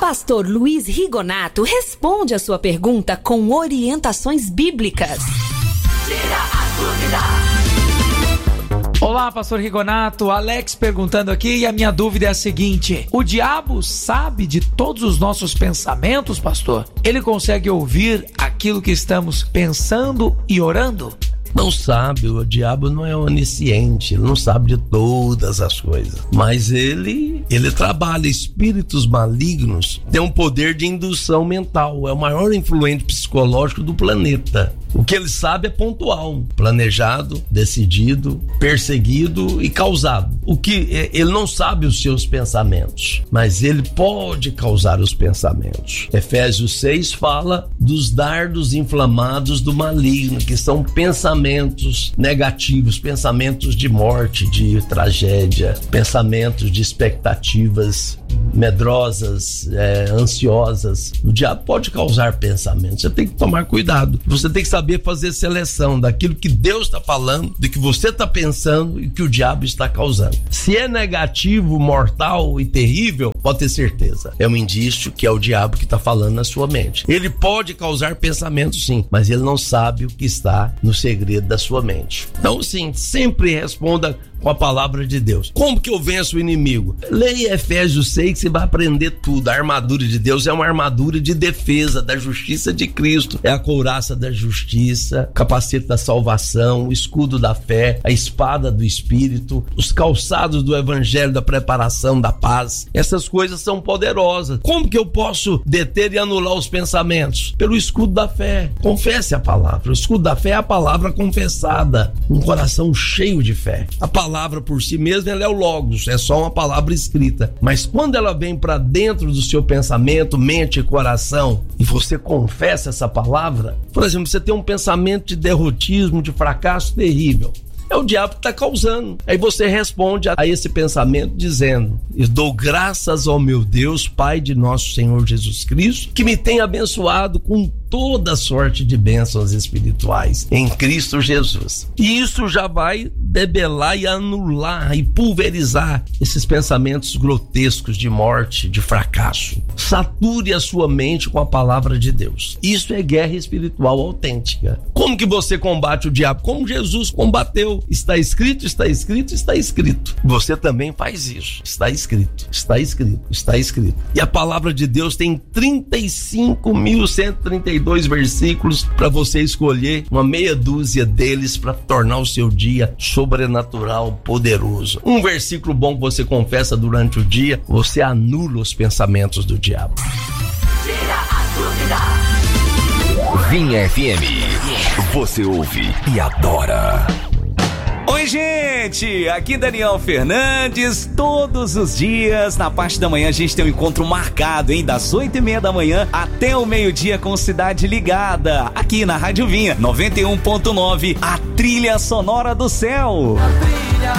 Pastor Luiz Rigonato responde a sua pergunta com orientações bíblicas. Tira a dúvida. Olá, Pastor Rigonato, Alex perguntando aqui, e a minha dúvida é a seguinte: o diabo sabe de todos os nossos pensamentos, pastor? Ele consegue ouvir aquilo que estamos pensando e orando? Não sabe, o diabo não é onisciente, ele não sabe de todas as coisas, mas ele trabalha. Espíritos malignos têm um poder de indução mental, é o maior influente psicológico do planeta. O que ele sabe é pontual, planejado, decidido, perseguido e causado. O que ele não sabe os seus pensamentos, mas ele pode causar os pensamentos. Efésios 6 fala dos dardos inflamados do maligno, que são pensamentos negativos, pensamentos de morte, de tragédia, pensamentos de expectativas medrosas, ansiosas. O diabo pode causar pensamentos. Você tem que tomar cuidado. Você tem que saber fazer seleção daquilo que Deus está falando, do que você está pensando e que o diabo está causando. Se é negativo, mortal e terrível, pode ter certeza, é um indício que é o diabo que está falando na sua mente. Ele pode causar pensamentos, sim, mas ele não sabe o que está no segredo da sua mente. Então, sim, sempre responda com a palavra de Deus. Como que eu venço o inimigo? Leia Efésios 6 que você vai aprender tudo. A armadura de Deus é uma armadura de defesa da justiça de Cristo. É a couraça da justiça, capacete da salvação, o escudo da fé, a espada do Espírito, os calçados do evangelho, da preparação da paz. Essas coisas são poderosas. Como que eu posso deter e anular os pensamentos? Pelo escudo da fé. Confesse a palavra. O escudo da fé é a palavra confessada. Um coração cheio de fé. A palavra por si mesma, ela é o logos, é só uma palavra escrita, mas quando ela vem para dentro do seu pensamento, mente e coração, e você confessa essa palavra, por exemplo, você tem um pensamento de derrotismo, de fracasso terrível, é o diabo que está causando. Aí você responde a esse pensamento dizendo: eu dou graças ao meu Deus, Pai de nosso Senhor Jesus Cristo, que me tem abençoado com toda sorte de bênçãos espirituais em Cristo Jesus. E isso já vai debelar e anular e pulverizar esses pensamentos grotescos de morte, de fracasso. Sature a sua mente com a palavra de Deus. Isso é guerra espiritual autêntica. Como que você combate o diabo? Como Jesus combateu. Está escrito, está escrito, está escrito. Você também faz isso. Está escrito, está escrito, está escrito. E a palavra de Deus tem 35.132 versículos para você escolher uma meia dúzia deles para tornar o seu dia sobrenatural, poderoso. Um versículo bom que você confessa durante o dia, você anula os pensamentos do diabo. Tira a dúvida. Vinha FM. Você ouve e adora. Oi, gente! Aqui Daniel Fernandes. Todos os dias, na parte da manhã, a gente tem um encontro marcado, hein? Das 8h30 da manhã até o meio-dia com Cidade Ligada. Aqui na Rádio Vinha, 91.9, a trilha sonora do céu.